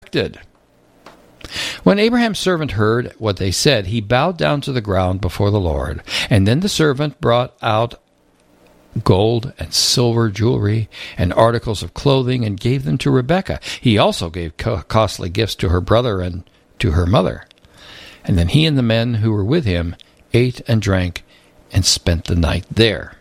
rejected. When Abraham's servant heard what they said, he bowed down to the ground before the Lord. And then the servant brought out gold and silver jewelry and articles of clothing and gave them to Rebekah. He also gave costly gifts to her brother and to her mother. And then he and the men who were with him ate and drank and spent the night there.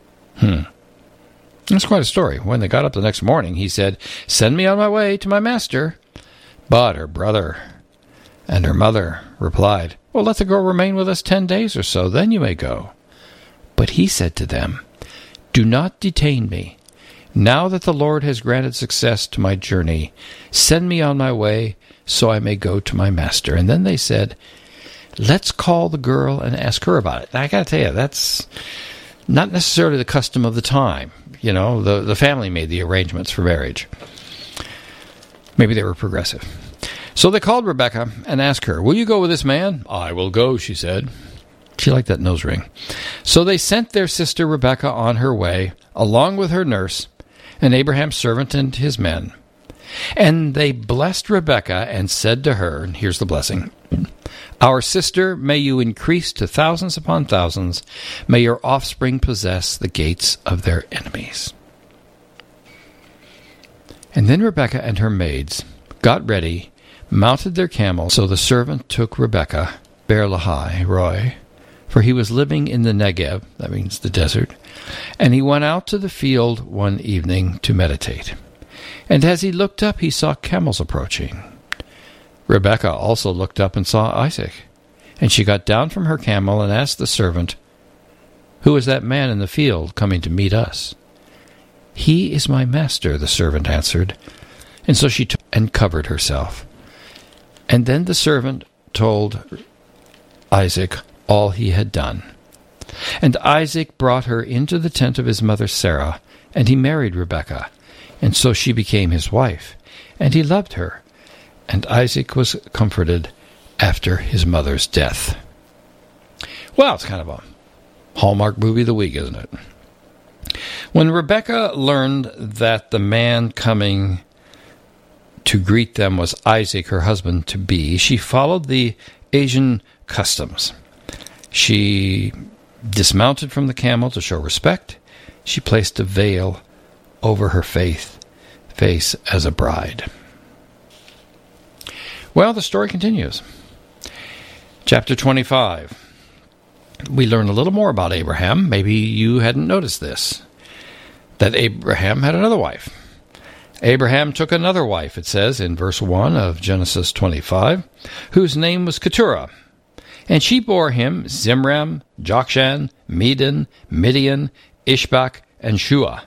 That's quite a story. When they got up the next morning, he said, "Send me on my way to my master." But her brother and her mother replied, "Well, let the girl remain with us 10 days or so, then you may go." But he said to them, "Do not detain me. Now that the Lord has granted success to my journey, send me on my way so I may go to my master." And then they said, "Let's call the girl and ask her about it." I got to tell you, that's not necessarily the custom of the time. You know, the family made the arrangements for marriage. Maybe they were progressive. So they called Rebekah and asked her, "Will you go with this man?" "I will go," she said. She liked that nose ring. So they sent their sister Rebekah on her way, along with her nurse, and Abraham's servant and his men. And they blessed Rebekah and said to her, and here's the blessing, "Our sister, may you increase to thousands upon thousands. May your offspring possess the gates of their enemies." And then Rebekah and her maids got ready, mounted their camels. So the servant took Rebekah, Ber Lahai Roi, for he was living in the Negev, that means the desert, and he went out to the field one evening to meditate. And as he looked up, he saw camels approaching. Rebekah also looked up and saw Isaac, and she got down from her camel and asked the servant, "Who is that man in the field coming to meet us?" "He is my master," the servant answered. And so she took and covered herself. And then the servant told Isaac all he had done. And Isaac brought her into the tent of his mother Sarah, and he married Rebekah, and so she became his wife, and he loved her. And Isaac was comforted after his mother's death. Well, it's kind of a Hallmark movie of the week, isn't it? When Rebekah learned that the man coming to greet them was Isaac, her husband-to-be, she followed the Asian customs. She dismounted from the camel to show respect. She placed a veil over her face as a bride. Well, the story continues. Chapter 25. We learn a little more about Abraham. Maybe you hadn't noticed this, that Abraham had another wife. Abraham took another wife, it says in verse 1 of Genesis 25, whose name was Keturah. And she bore him Zimram, Jokshan, Medan, Midian, Ishbak, and Shua.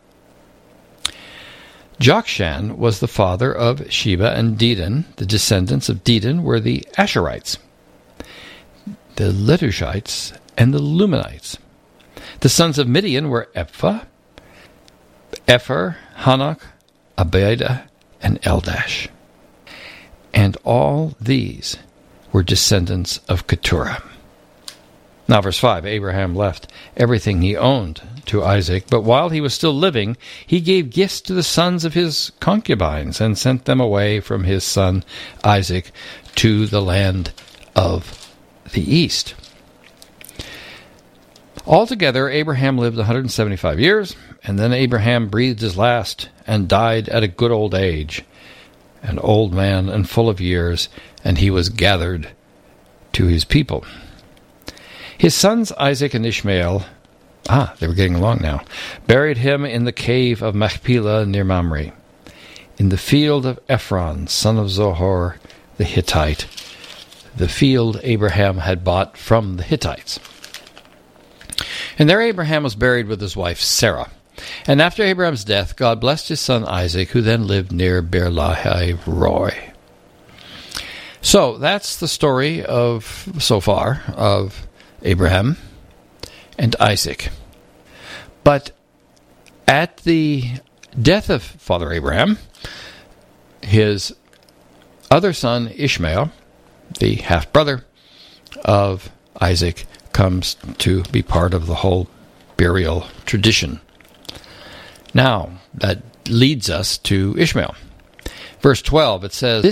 Jokshan was the father of Sheba and Dedan. The descendants of Dedan were the Asherites, the Letushites, and the Lumanites. The sons of Midian were Ephah, Epher, Hanok, Abidah, and Eldash. And all these were descendants of Keturah. Now, verse 5, Abraham left everything he owned to Isaac, but while he was still living, he gave gifts to the sons of his concubines and sent them away from his son Isaac to the land of the east. Altogether, Abraham lived 175 years, and then Abraham breathed his last and died at a good old age, an old man and full of years, and he was gathered to his people. His sons Isaac and Ishmael, they were getting along now, buried him in the cave of Machpelah near Mamre, in the field of Ephron, son of Zohar the Hittite, the field Abraham had bought from the Hittites. And there Abraham was buried with his wife Sarah. And after Abraham's death, God blessed his son Isaac, who then lived near Ber Lahai Roi. So that's the story so far of Abraham and Isaac. But at the death of Father Abraham, his other son Ishmael, the half-brother of Isaac, comes to be part of the whole burial tradition. Now, that leads us to Ishmael. Verse 12, it says,